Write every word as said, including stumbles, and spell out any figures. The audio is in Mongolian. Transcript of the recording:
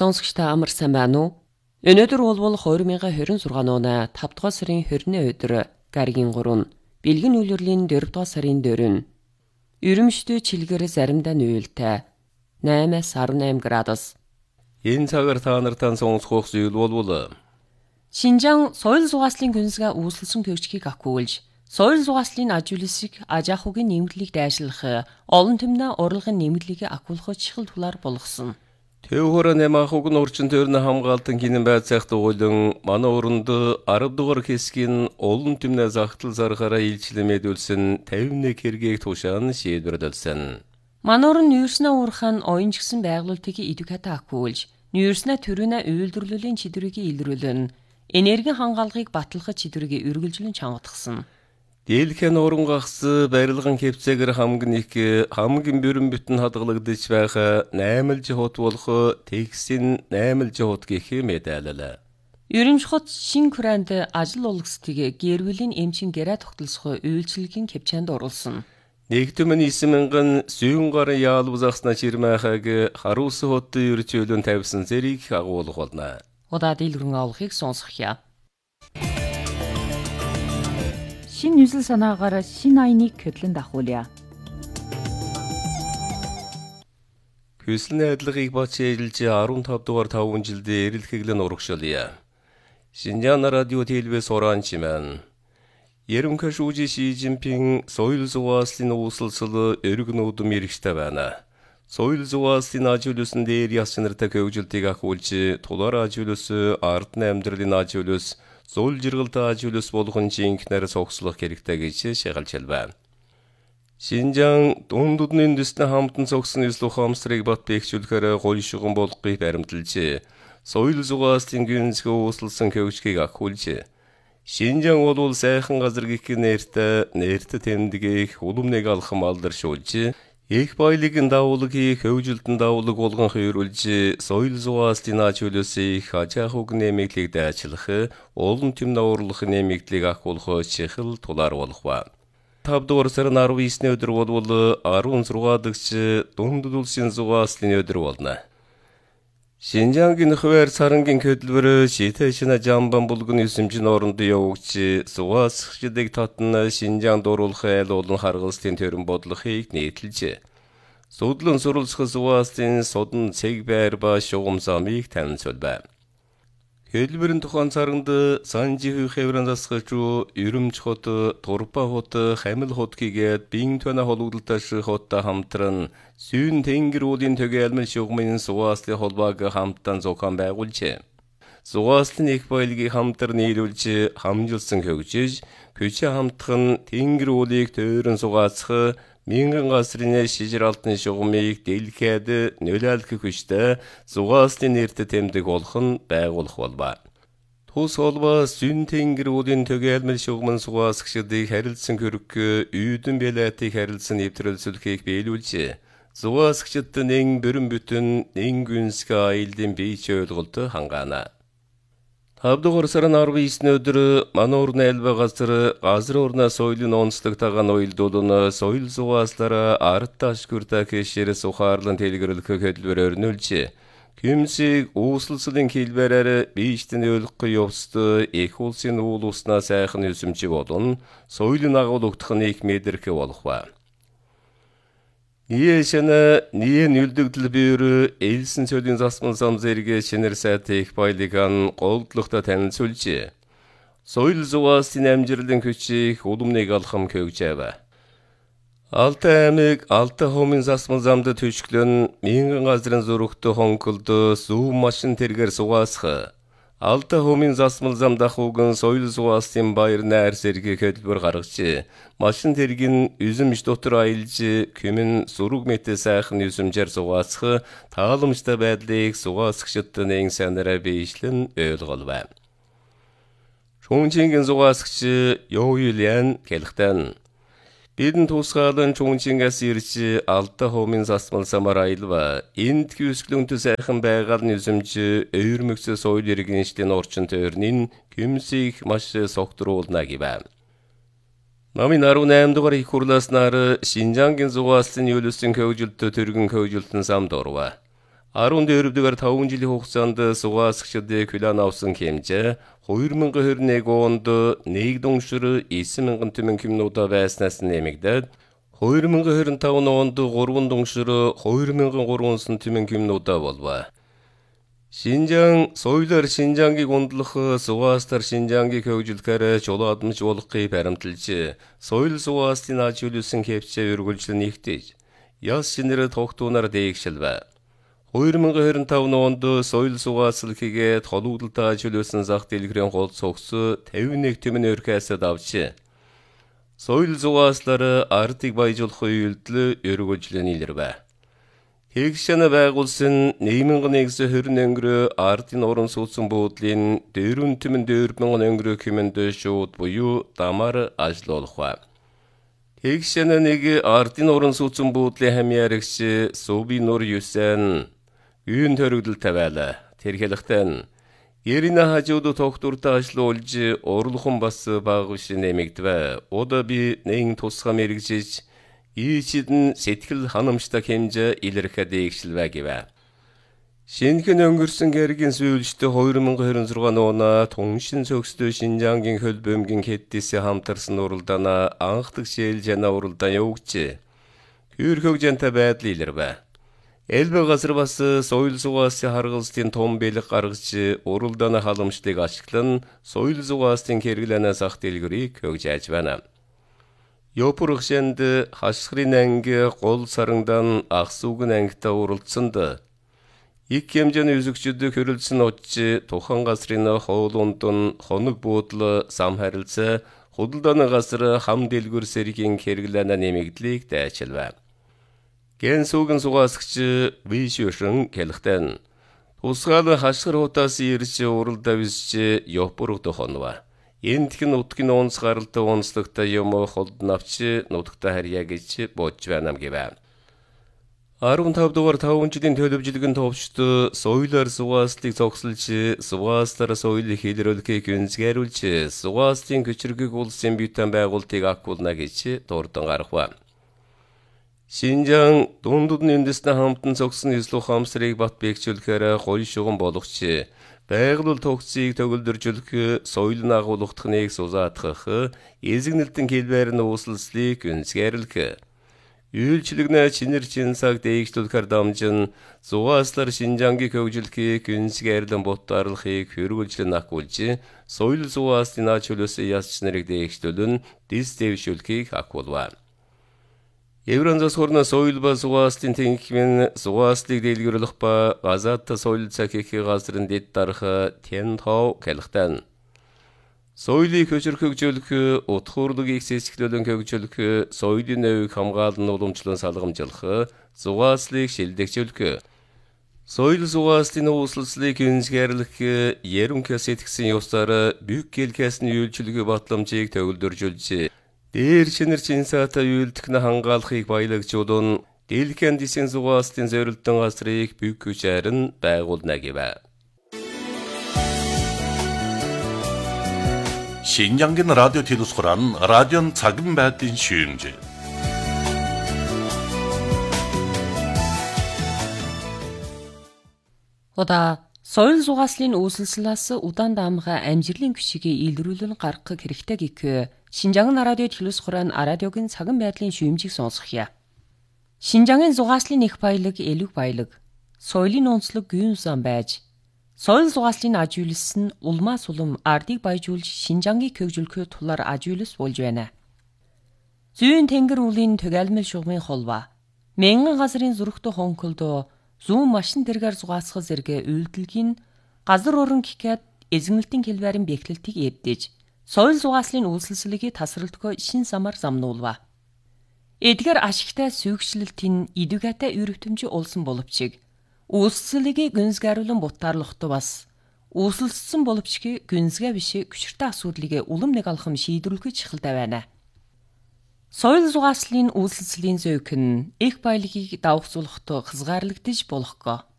Сонсогч та амар сайн байна уу? Өнөөдөр бол хоёр мянган двадцать шесть оны тавд дугаар сарын двадцатны өдөр гаригийн гурав, бэлгэн үйлрлийн дөрөв дугаар сарын дөрөв. Ерөнхийдөө чилгээр заримдаа нүүлтэй наймаас десvet градус. Энэ цагаар та нартай сонсох зүйл бол Шинжаан соёл зугааслын күнсгээ үүсэлсэн төвчгийг ахгүйж, соёл зугааслын ажуулсыг ажаахугийн нэмэгдлийг дайшлах, олон түмнээ урлагын нэмэгдлийг ахгуулах чихэл тулаар болгосон. Тэвхөр нэмахуг нурчин төрнө хамгаалтан гинэн байцаах дугуйлан манай өрөнд арав дугаар хэсгийн олон түмнээ загтал зархаараа илчлэмэдүүлсэн пятьдесят хэргийг тушаан шийдвэрлсэн. Манай өрн нүүрснээ уурхан оюун гэсэн байгуулалтыг эдүката ахгүйж, нүүрснээ төрөнө үйлдвэрлэлийн чидрийг илрүүлэн энерги хангаалгыг батлах чидрийг үргэлжлэн чангадгсан. Дийлхэн уран гахс барилгын хэвцээгээр хамгийн их хамгийн бүрэн бүтэн хадгалагдаж байгаа наймал жихот болох текстийн наймал жихот гэх мэдээлэл. Ерөнхийдөө шин хүрээнд ажил улгастыг гэрвэлийн эмчин гэрэ тогтолцох үйлчлэгийн кэпчэнд оруулсан. Нэгдүмэн исмэнгэн сүүн гарын яалвзахсна чирмэхаг харуус хот ерчүүлэн тавьсан зэрийг агуулах болно. Удаад илрэн авахыг сонсгоё. Шин нүсэл санаагаар шин айныг хөдлөн дахуулъя. Хүсэл найдлагыг бач ээлж15 дугаар таван жилдээ эрэлхэглэн урагшуулъя. Шинжаан радио телевиз оранчимэн. Ерөнхий шүүжи Ши Цзиньпин соёл зугааслын үүсэлсэл өргөн удам иргэжтэй байна. Соёл зугааслын ажуулсан дээр ясчнартай хөгжилтийг ахуулж, тулаар ажуулсан ардны амьдралын ажуулс, зул жиргэлтэй ажуулс болгон жинхнэр согслох хэрэгтэй гэж шагалж байна. Шинжаан дунд дудны дэсний хамтан согсон эсл ухаамсрыг бат бэхжүүлэхээр гойшгон болгохыг баримталж, соёл зугааслын гүнзгий үүсэлсэн хөгжгийг ахуулж, Шинжаан бол сайхан газар гэх нэртэй нэртэй тэмдгийг уламныг алхам алдаршуулж, их баялагын давуулгийг хөгжилтэн давуулаг болгон хöyрүүлж, соёл зугааслын ажуулсыг ажаахуг нэмэгдлийг дайчлах, олон түмнээ урлах нэмэгдлийг ахуулах чихэл тулаар болох ба. тавд дугаар сарын десятны өдөр бол16 дагч дунд улсын зугааслын өдөр болно. Шинжаангийн хуваар сарангийн хөдөлмөр шитэшна жамбан булгын эсэмжин оронд явуугч зугаасгчдыг татна Шинжаан дуруулах айл олон харгалзлын төрөн бодлогыг нийтэлж, судлан суралцах зугааслын судан цэг байр ба шугам замыг танилцуулбай. Хөдөлмөрийн тухайн царанд Санжи хеврэн засгачу Ерөмч хот, Турпа хот, Хамил хот гээд бин төна холгодолтош хоттой хамтран сүүн тэнгэр уулын tögeэлмэл шугамын зугааслын холбоог хамтан зохион байгуулжээ. Зугааслын их баялагийг хамтар нийлүүлж хамжилсан хөгжиж, көчө хамтхан тэнгэр уулыг төөрөн зугаацах мянган гасрын шижир алтын шугамыг дэлгэхэд нөлөөлөх хүчтэй зугааслын нэртэй тэмдэг болох нь байгуулах болбаа. Тус холбоо сүүн тэнгэр уулын tögeэлмэл шугамын зугаасгчдыг харилцсан хөрөг үйдэн бэлэтийг харилцсан нэвтрүүлсүүлэхийг биелүүлжээ. Зугаасгчдад нэн бүрэн бүтэн нэн гүнсгэ аялдын бийч ойлголт хангаана. тавд дугаар сарын десятны өдөр манай урны альба газар газар урна соёлын онцлог тагаан уйлдуулна соёл зугааслаараа ард таш хүртэ хэшээрээс ухаарлан тэлгэрлэх хөдөлмөр өрнүүлж, Күмсийг үүсэлслийн хэлбэрээр биештэн өлөхгүй явст их улсын уул уснаа сайхан өсөмжи болон соёлын агуулгах нэг мэдэрх болох ба. Ниешэнэ ниен үлдэгдэл бээр элсэн сөлийн засмал зам зэрэг шинэр сайтай их баялаган голдлохтой танилцуулж, соёл зугааслын амжилтын хүчийг уламныг алхам хөгжээв. Алтай аймаг Алтай хумын засмал замд төшглөн мянган газрын зөрөгтэй хонколд зүүн машин тэргээр зугаасах, Алтай хумын засмал зам дахууган соёл зугааслын баяр найр зэрэг хөдөлмөр гаргаж, машин тэргийн үзэмж дотор аялж, күмэн зураг мэт сайхан үзэмжээр зугаасах тааламжтай байдлыг зугаасгчдад нэн санаараа биешлэн ойлгуулв. Чүнжингийн зугаасгч Юу Юлиан хэлэхдээ бидэн тусгаалan Чүнжингээс ирж Алтай хумын засмал замаар аялва. Энд хүсгэлөнтэй сайхан байгаал нь үзэмж өвөрмөгс соёл иргэншлийн орчин тойрнын Күмсийг маш согтруулна гэв. Намын десять дугаар их хурлааснаар Шинжаангийн зугааслын юулсын хөгжилтөд төргөн хөгжилтөн самд орва. арван дөрөвдүгээр таван жилийн хугацаанд сугаасгчдын хүлээн авсан хэмжээ хоёр мянга хорин нэг онд нэг дунгшир эсрэг мянган тэмэн кимнуудаа байснаас нэмэгдээд хоёр мянга хорин таван онд гурван дунгшир хоёр мянган гурван тэмэн кимнуудаа болов. Шинжаан соёлоор Шинжаангийг ундлах сугаастар Шинжаангийг хөгжүүлэхээр чулаадмж болохыг баримталж, соёл сугаастын ажиглуулсан хэвчээ өргөлжлөн нэгтэж, яс шинээр тогтуунаар дээгшилвэ. хоёр мянга хорин таван онд соёл сугааслахыг толгойлолтой ажиглуулсан зах дэлгэрийн гол цогц тавин нэг тэмэн өрхөөсөд авч, соёл сугааслаар ардыг баяжуулах үйлдэл өргөлжлөн илэрвэ. Тэгшэн байгуулсан найман нэгс хорин өнгөрөө ардын орон сууцсан буудлын дөрвөн тэмэн дөрвөн мянган өнгөрөө хэмэнд шууд буюу дамаар ажиллуулах ба. Тэгшэн нэг ардын орон сууцсан буудлын хамьяарагч Суби Нур Юсэн үйн төрөгдөлтэй байлаа. Тэр хэлэхдээ Ерина хажууд тогтвортой ажиллуулж урлахан бас багш нэмэгдэв. Ода би нэг тусгай мэрэгжиж ийчидэн сэтгэл ханамжтай хэмжээ илэрхэ дээгшилвэ гэвэ. Шинхэн өнгөрсөн гэргийн сүүлчтэй хоёр мянга хорин зургаан оноо туншин цогцтой Шинжаангийн хөлбөмбөгийн хэддээсээ хамтарсан уралдаана анхдаг шээлжэна уралдаан явуугч. Хөр хөгжөнтэй байдал илэрвэ. Элбэ газар бас соёл сугаасын харгалзлын том бэлэг гаргаж уралдааны халамжлыг ашиглан соёл сугаасын хэрэглэнээс ах дэлгэрийг хөгжиж байна. Ёпургшэнд хашхрын анги гол сарандан ахсуугын ангитай уралдсанд их хэмжээний үзэгчд хөрөлдсөн очиж тухан газрын хоолунд хоног буудлаа сам харилцаа худалдааны газар хам дэлгүр сэргийн хэрэглэнэ нэмэгдлийг дайчилвэ. Ген сүүгэн сугаасгч Вишүшэн хэлэхдээ тусгаал хашхар хутаас ирж уралдаа висч ёпургд хонова. Энд хэн утгын онц гаралтай онцлогтой юм холд навч нутагтай харьяа гэж бодж байна гэвэ. арван тав дугаар таван жилийн төлөвжлөгөн товчд соёлоор сугааслыг зогсолж, сугаастар соёлыг хэлрүүлэхийг гүнзгийрүүлж, сугаастын көчргийг улсын битэн байгуултыг агуулна гэж дурдан гаргав. Шинжаан дундад үндэснээ хамтан зогсон эслүү хамсрыг бат бэхжүүлэхээр гоё шугам болгоч. Байгуулал тогтцыг төгөлдөржүүлэх, соёлын агуулгатхныг сузаатгах, эзэгнэлтэн хэлбэр нь uuslслыг гүнзгийрлэх. Үйлчлэгнээ чинэр чинсаг дээгшлүүлэхээр дамжин, зугааслар Шинжаангийг хөгжүүлэхийг гүнзгийрлэн ботаарлахыг хөргөлжлөн агуулж, соёл зугааслын ач холбоосын ясч нарыг дээгшлүүлэн дис дэвшүүлэхийг агуулв. Евронзас хорно соёл ба сугааслын тэнгисмэн сугааслыг дэлгэрүүлэх ба газаатта соёл цахихи газрын дэд дарах Тэнтхоу хэлэхдээ соёлыг хөшөрхөгжүүлэх, утгуурлыг сэсгэлүүлэн хөгжүүлэх, соёлын өвийг хамгаалан уламжлан салгамжлах, сугааслыг шилдэгжүүлэх, соёл сугааслын uuslслыг гүнзгийрлэх, ерөнхий сэтгсэн ёсоор büyük келкэсний үйлчлэгээ батламжийг төгөлдөржүүлж, дээр шинэр чинсаатай үйлдэхнэ хангаалахыг баялагжуулан, дэлхийн дисийн сугааслын зорилтон газрыг büyük хүчээр байгуулна гэвэ. 신장긴 라디오 티루스코란 라디온 작은 배tin 시음제. Ода соёл зугааслын үүсэлслээс удаан даамга амжилтын күшигээ илрүүлэн гаргах хэрэгтэй гэхээ Шинжаан радио Телевизхорон радиогийн цаган байдлын шүүмжийг сонсгоё. Шинжаангийн зугааслын их баялаг элэг баялаг, соёлын онцлог гүйн сан байж, соёл зугааслын ажиглалс нь улмаас улам ардыг баяжуулж Шинжаангийг хөгжүүлэхэд тулаар ажиглалс болж байна. Зүүн тэнгэр уулын төгөлмөл шугамын холва, мянган газрын зүрхтө хонхолдоо зүүн машин тэргээр зугаасгах зэрэг үйлдэлгийн газар орон гэхэд эзэгнэлтийн хэлбэрийн бэхлэлтийг эвдэж, соёл зугааслын үйлсэлслэгийг тасралтгүй шин самар замнуулва. Эдгээр ашигтай сүйгчлэлтийн идэвхтэй өрөвтөмж улсан боловчиг үйлсэлслэгийг гүнзгийрлэн бутаарлахтай бас үйлсэлсэн боловчиг гүнзгий биш хүчтэй асуудлыг улам нэг алхам шийдвэрлэх чухалтай байна. Соёл зугааслын үйлсэлслийн зөөх нь их баялагийг давхцуулахад хязгаарлагдаж болохгүй.